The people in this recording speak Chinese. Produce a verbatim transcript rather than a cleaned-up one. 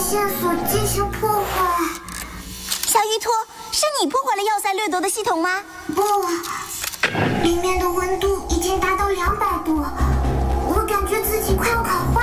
线索进行破坏。 小鱼托，是你破坏了要塞掠夺的系统吗？ 不，里面的温度已经达到两百度，我感觉自己快要烤坏